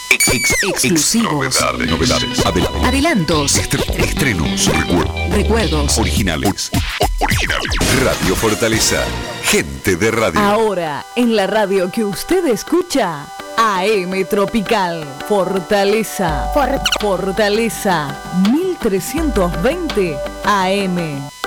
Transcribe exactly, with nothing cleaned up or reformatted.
Ex, ex, exclusivos. Novedades, novedades. Adel- Adelantos. Estre- estrenos. Recuerdos. Recuerdos. Originales. Originales. Radio Fortaleza. Gente de radio. Ahora, en la radio que usted escucha, A M Tropical. Fortaleza. For- Fortaleza. mil trescientos veinte A M.